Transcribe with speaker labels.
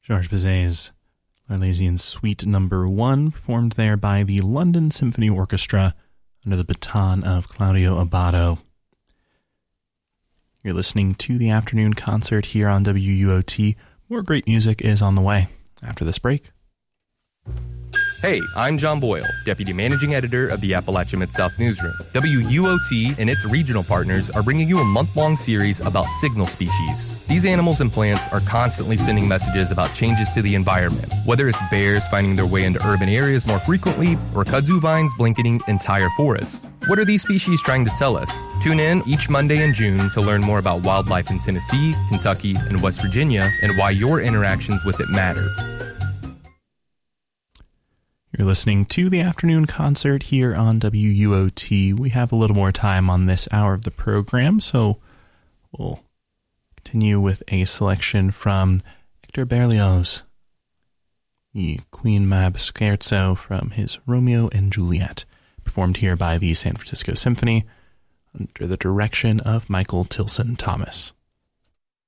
Speaker 1: Georges Bizet's L'Arlésienne Suite No. 1, performed there by the London Symphony Orchestra under the baton of Claudio Abbado. You're listening to the afternoon concert here on WUOT. More great music is on the way after this break.
Speaker 2: Hey, I'm John Boyle, Deputy Managing Editor of the Appalachia Mid-South Newsroom. WUOT and its regional partners are bringing you a month-long series about signal species. These animals and plants are constantly sending messages about changes to the environment, whether it's bears finding their way into urban areas more frequently or kudzu vines blanketing entire forests. What are these species trying to tell us? Tune in each Monday in June to learn more about wildlife in Tennessee, Kentucky, and West Virginia and why your interactions with it matter.
Speaker 1: You're listening to the afternoon concert here on WUOT. We have a little more time on this hour of the program, so we'll continue with a selection from Hector Berlioz, the Queen Mab Scherzo from his Romeo and Juliet, performed here by the San Francisco Symphony under the direction of Michael Tilson Thomas.